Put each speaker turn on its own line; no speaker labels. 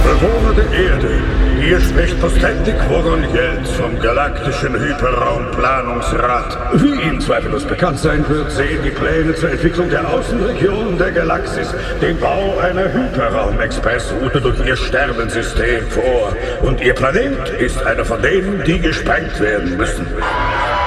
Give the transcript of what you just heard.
Bewohner der Erde, hier spricht Postendik Voron Jelz vom Galaktischen Hyperraumplanungsrat. Wie Ihnen zweifellos bekannt sein wird, sehen die Pläne zur Entwicklung der Außenregion der Galaxis den Bau einer Hyperraum-Expressroute durch Ihr Sternensystem vor. Und Ihr Planet ist einer von denen, die gesprengt werden müssen.